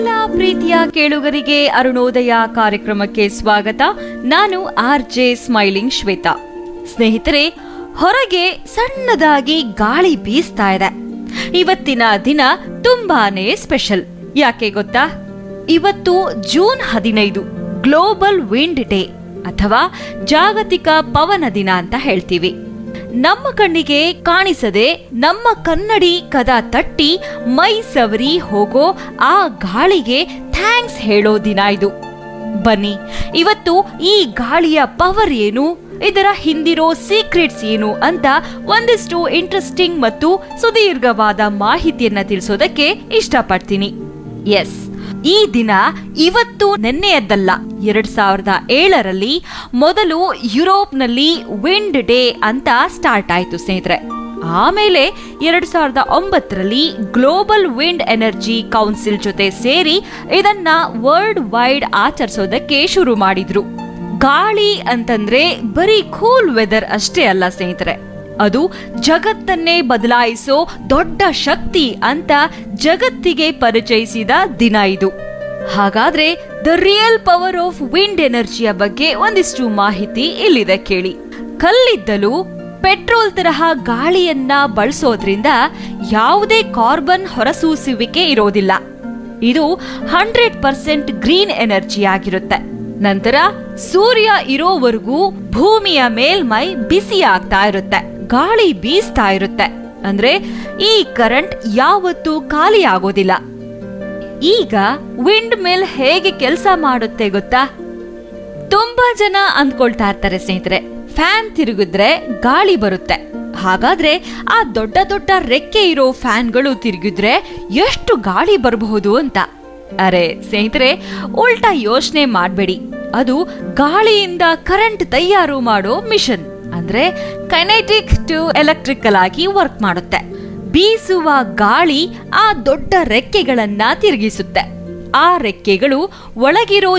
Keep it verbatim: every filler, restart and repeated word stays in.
ಎಲ್ಲ ಪ್ರೀತಿಯ ಕೇಳುಗರಿಗೆ ಅರುಣೋದಯ ಕಾರ್ಯಕ್ರಮಕ್ಕೆ ಸ್ವಾಗತ. ನಾನು ಆರ್ ಜೆ ಸ್ಮೈಲಿಂಗ್ ಶ್ವೇತಾ. ಸ್ನೇಹಿತರೆ, ಹೊರಗೆ ಸಣ್ಣದಾಗಿ ಗಾಳಿ ಬೀಸ್ತಾ ಇದೆ. ಇವತ್ತಿನ ದಿನ ತುಂಬಾನೇ ಸ್ಪೆಷಲ್. ಯಾಕೆ ಗೊತ್ತಾ? ಇವತ್ತು ಜೂನ್ ಹದಿನೈದು, ಗ್ಲೋಬಲ್ ವಿಂಡ್ ಡೇ ಅಥವಾ ಜಾಗತಿಕ ಪವನ ದಿನ ಅಂತ ಹೇಳ್ತೀವಿ. ನಮ್ಮ ಕಣ್ಣಿಗೆ ಕಾಣಿಸದೆ ನಮ್ಮ ಕನ್ನಡಿ ಕದ ತಟ್ಟಿ ಮೈ ಸವರಿ ಹೋಗೋ ಆ ಗಾಳಿಗೆ ಥ್ಯಾಂಕ್ಸ್ ಹೇಳೋ ದಿನ ಇದು. ಬನ್ನಿ, ಇವತ್ತು ಈ ಗಾಳಿಯ ಪವರ್ ಏನು, ಇದರ ಹಿಂದಿರೋ ಸೀಕ್ರೆಟ್ಸ್ ಏನು ಅಂತ ಒಂದಿಷ್ಟು ಇಂಟ್ರೆಸ್ಟಿಂಗ್ ಮತ್ತು ಸುದೀರ್ಘವಾದ ಮಾಹಿತಿಯನ್ನ ತಿಳಿಸೋದಕ್ಕೆ ಇಷ್ಟಪಡ್ತೀನಿ. ಎಸ್, ಈ ದಿನ ಇವತ್ತು ನೆನ್ನೆಯದ್ದಲ್ಲ. ಎರಡ್ ಸಾವಿರದ ಏಳರಲ್ಲಿ ಮೊದಲು ಯುರೋಪ್ನಲ್ಲಿ ವಿಂಡ್ ಡೇ ಅಂತ ಸ್ಟಾರ್ಟ್ ಆಯ್ತು ಸ್ನೇಹಿತರೆ. ಆಮೇಲೆ ಎರಡ್ ಸಾವಿರದ ಒಂಬತ್ತರಲ್ಲಿ ಗ್ಲೋಬಲ್ ವಿಂಡ್ ಎನರ್ಜಿ ಕೌನ್ಸಿಲ್ ಜೊತೆ ಸೇರಿ ಇದನ್ನ ವರ್ಲ್ಡ್ ವೈಡ್ ಆಚರಿಸೋದಕ್ಕೆ ಶುರು ಮಾಡಿದ್ರು. ಗಾಳಿ ಅಂತಂದ್ರೆ ಬರೀ ಕೂಲ್ ವೆದರ್ ಅಷ್ಟೇ ಅಲ್ಲ ಸ್ನೇಹಿತರೆ, ಅದು ಜಗತ್ತನ್ನೇ ಬದಲಾಯಿಸೋ ದೊಡ್ಡ ಶಕ್ತಿ ಅಂತ ಜಗತ್ತಿಗೆ ಪರಿಚಯಿಸಿದ ದಿನ ಇದು. ಹಾಗಾದ್ರೆ the real power of wind ಎನರ್ಜಿಯ ಬಗ್ಗೆ ಒಂದಿಷ್ಟು ಮಾಹಿತಿ ಇಲ್ಲಿದೆ ಕೇಳಿ. ಕಲ್ಲಿದ್ದಲು, ಪೆಟ್ರೋಲ್ ತರಹ ಗಾಳಿಯನ್ನ ಬಳಸೋದ್ರಿಂದ ಯಾವುದೇ ಕಾರ್ಬನ್ ಹೊರಸೂಸುವಿಕೆ ಇರೋದಿಲ್ಲ. ಇದು ಹಂಡ್ರೆಡ್ ಪರ್ಸೆಂಟ್ ಗ್ರೀನ್ ಎನರ್ಜಿ ಆಗಿರುತ್ತೆ. ನಂತರ ಸೂರ್ಯ ಇರೋವರೆಗೂ ಭೂಮಿಯ ಮೇಲ್ಮೈ ಬಿಸಿ ಆಗ್ತಾ ಇರುತ್ತೆ, ಗಾಳಿ ಬೀಸ್ತಾ ಇರುತ್ತೆ. ಅಂದ್ರೆ ಈ ಕರೆಂಟ್ ಯಾವತ್ತೂ ಖಾಲಿ ಆಗೋದಿಲ್ಲ. ಈಗ ವಿಂಡ್ ಮಿಲ್ ಹೇಗೆ ಕೆಲಸ ಮಾಡುತ್ತೆ ಗೊತ್ತಾ? ತುಂಬಾ ಜನ ಅಂದ್ಕೊಳ್ತಾ ಇರ್ತಾರೆ ಸ್ನೇಹಿತರೆ, ಫ್ಯಾನ್ ತಿರುಗಿದ್ರೆ ಗಾಳಿ ಬರುತ್ತೆ. ಹಾಗಾದ್ರೆ ಆ ದೊಡ್ಡ ದೊಡ್ಡ ರೆಕ್ಕೆ ಇರೋ ಫ್ಯಾನ್ಗಳು ತಿರುಗಿದ್ರೆ ಎಷ್ಟು ಗಾಳಿ ಬರಬಹುದು ಅಂತ. ಅರೆ ಸ್ನೇಹಿತರೆ, ಉಲ್ಟಾ ಯೋಚನೆ ಮಾಡಬೇಡಿ. ಅದು ಗಾಳಿಯಿಂದ ಕರೆಂಟ್ ತಯಾರು ಮಾಡೋ ಮಿಷನ್. ಅಂದ್ರೆ ಕೈನೆಟಿಕ್ ಟು ಎಲೆಕ್ಟ್ರಿಕಲ್ ಆಗಿ ವರ್ಕ್ ಮಾಡುತ್ತೆ. ಬೀಸುವ ಗಾಳಿ ಆ ದೊಡ್ಡ ರೆಕ್ಕೆಗಳನ್ನ ತಿರುಗಿಸುತ್ತೆ. ಆ ರೆಕ್ಕೆಗಳು ಒಳಗಿರೋ